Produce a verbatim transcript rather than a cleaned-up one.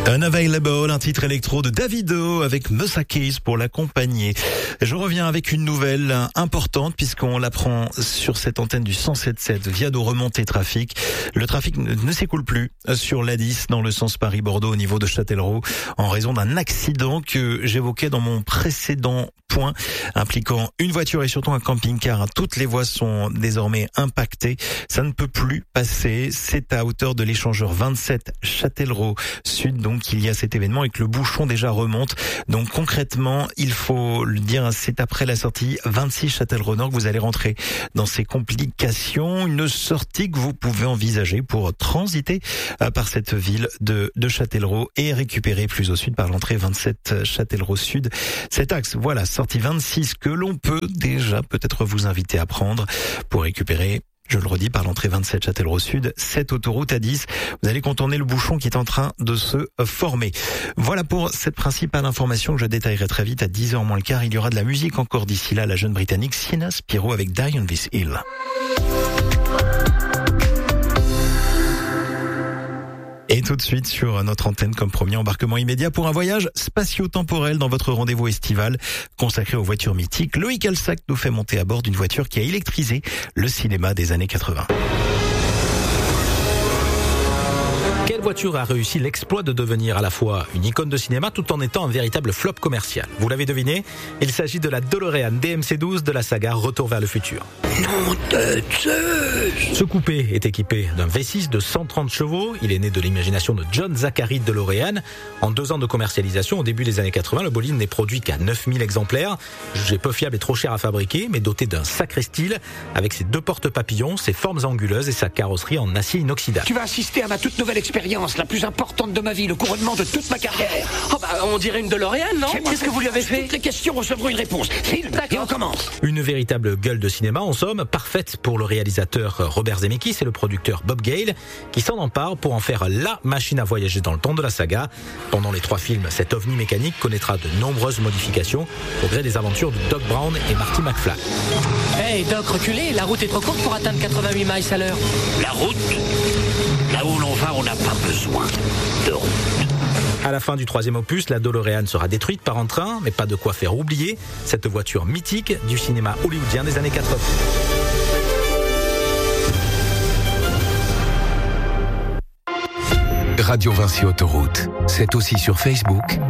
Unavailable, un titre électro de Davido avec Moussa Keys pour l'accompagner. Je reviens avec une nouvelle importante puisqu'on l'apprend sur cette antenne du cent sept sept via nos remontées trafic. Le trafic ne s'écoule plus sur l'A dix dans le sens Paris-Bordeaux au niveau de Châtellerault en raison d'un accident que j'évoquais dans mon précédent point impliquant une voiture et surtout un camping-car. Toutes les voies sont désormais impactées. Ça ne peut plus passer. C'est à hauteur de l'échangeur vingt-sept Châtellerault Sud. Donc il y a cet événement et que le bouchon déjà remonte. Donc concrètement, il faut le dire, c'est après la sortie vingt-six Châtellerault Nord que vous allez rentrer dans ces complications. Une sortie que vous pouvez envisager pour transiter par cette ville de, de Châtellerault et récupérer plus au sud par l'entrée vingt-sept Châtellerault Sud. Cet axe, voilà, sortie vingt-six que l'on peut déjà peut-être vous inviter à prendre pour récupérer, je le redis, par l'entrée vingt-sept Châtellerault Sud, cette autoroute A dix. Vous allez contourner le bouchon qui est en train de se former. Voilà pour cette principale information que je détaillerai très vite à dix heures moins le quart. Il y aura de la musique encore d'ici là, la jeune britannique Sienna Spiro avec Die on This Hill. Et tout de suite sur notre antenne comme premier embarquement immédiat pour un voyage spatio-temporel dans votre rendez-vous estival consacré aux voitures mythiques. Loïc Alsac nous fait monter à bord d'une voiture qui a électrisé le cinéma des années quatre-vingts. Quelle voiture a réussi l'exploit de devenir à la fois une icône de cinéma tout en étant un véritable flop commercial? Vous l'avez deviné, il s'agit de la DeLorean D M C douze de la saga Retour vers le futur. Nom de Zeus! Ce coupé est équipé d'un V six de cent trente chevaux. Il est né de l'imagination de John Zachary DeLorean. En deux ans de commercialisation, au début des années quatre-vingts, le bolide n'est produit qu'à neuf mille exemplaires. Jugé peu fiable et trop cher à fabriquer, mais doté d'un sacré style, avec ses deux portes papillons, ses formes anguleuses et sa carrosserie en acier inoxydable. Tu vas assister à ma toute nouvelle expérience, la plus importante de ma vie, le couronnement de toute ma carrière. Oh bah, on dirait une DeLorean, non? Qu'est-ce que vous lui avez fait? Toutes les questions recevront une réponse. Et on commence. Une véritable gueule de cinéma, en somme, parfaite pour le réalisateur Robert Zemeckis et le producteur Bob Gale, qui s'en emparent pour en faire la machine à voyager dans le temps de la saga. Pendant les trois films, cet ovni mécanique connaîtra de nombreuses modifications au gré des aventures de Doc Brown et Marty McFly. Hey Doc, reculez, la route est trop courte pour atteindre quatre-vingt-huit miles à l'heure. La route, là où l'on va, on n'a pas besoin de route. À la fin du troisième opus, la DeLorean sera détruite par un train, mais pas de quoi faire oublier cette voiture mythique du cinéma hollywoodien des années quatre-vingts. Radio Vinci Autoroute, c'est aussi sur Facebook